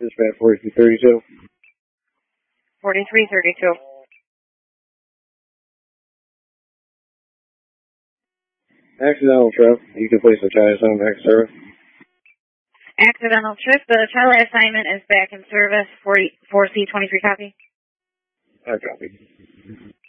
Dispatch 4332. 4332. Accidental trip. You can place the child assignment back in service. Accidental trip. The child assignment is back in service. 4C23 copy. I copy.